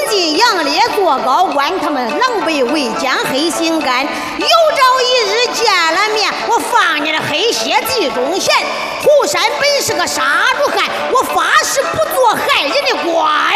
今杨烈做高官，他们狼狈为奸，黑心肝。有朝一日见了面，我放你的黑血地中贤。胡山本是个杀戮汉，我发誓不做害人的官。